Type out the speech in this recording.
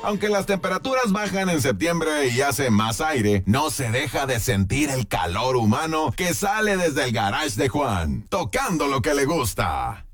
Aunque las temperaturas bajan en septiembre y hace más aire, no se deja de sentir el calor humano que sale desde el garage de Juan, tocando lo que le gusta.